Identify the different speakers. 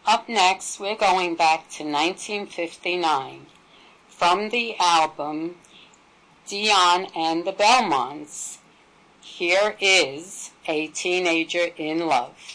Speaker 1: Up next, we're going back to 1959 from the album Dion and the Belmonts. Here is A Teenager in Love.